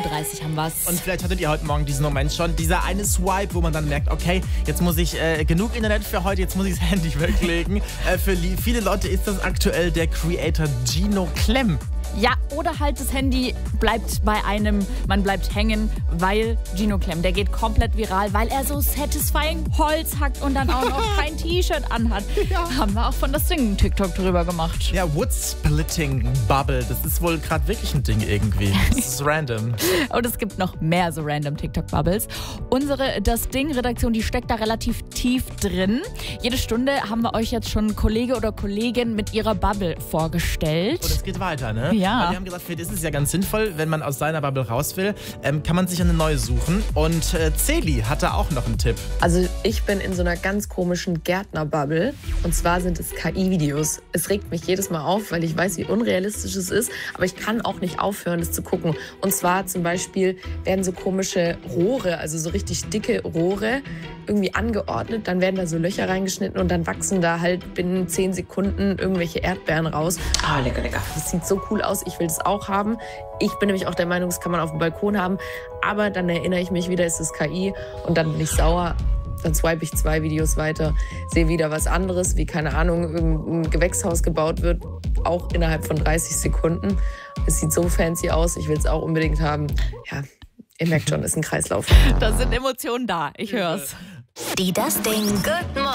11:30 Uhr haben wir's. Und vielleicht hattet ihr heute Morgen diesen Moment schon. Dieser eine Swipe, wo man dann merkt, okay, jetzt muss ich genug Internet für heute, jetzt muss ich das Handy weglegen. Für viele Leute ist das aktuell der Creator Gino Clem. Ja, oder halt das Handy bleibt bei einem, man bleibt hängen, weil Gino Clem, der geht komplett viral, weil er so satisfying Holz hackt und dann auch noch kein T-Shirt anhat. Ja. Haben wir auch von das Ding TikTok drüber gemacht. Ja, Wood-Splitting Bubble, das ist wohl gerade wirklich ein Ding irgendwie. Das ist random. Und es gibt noch mehr so random TikTok-Bubbles. Unsere Das Ding-Redaktion, die steckt da relativ tief drin. Jede Stunde haben wir euch jetzt schon Kollege oder Kollegin mit ihrer Bubble vorgestellt. Und es geht weiter, ne? Ja. Weil wir haben gesagt, vielleicht ist es ja ganz sinnvoll, wenn man aus seiner Bubble raus will, kann man sich eine neue suchen. Und Celi hat da auch noch einen Tipp. Also ich bin in so einer ganz komischen Gärtner-Bubble. Und zwar sind es KI-Videos. Es regt mich jedes Mal auf, weil ich weiß, wie unrealistisch es ist. Aber ich kann auch nicht aufhören, das zu gucken. Und zwar zum Beispiel werden so komische Rohre, also so richtig dicke Rohre, irgendwie angeordnet. Dann werden da so Löcher reingeschnitten und dann wachsen da halt binnen 10 Sekunden irgendwelche Erdbeeren raus. Ah, lecker, lecker. Das sieht so cool aus. Ich will das auch haben. Ich bin nämlich auch der Meinung, das kann man auf dem Balkon haben. Aber dann erinnere ich mich wieder, es ist KI. Und dann bin ich sauer. Dann swipe ich 2 Videos weiter, sehe wieder was anderes, wie, keine Ahnung, irgendein Gewächshaus gebaut wird. Auch innerhalb von 30 Sekunden. Es sieht so fancy aus. Ich will es auch unbedingt haben. Ja, ihr merkt schon, ist ein Kreislauf. Da sind Emotionen da. Ich hör's. Die Das Ding Good Morning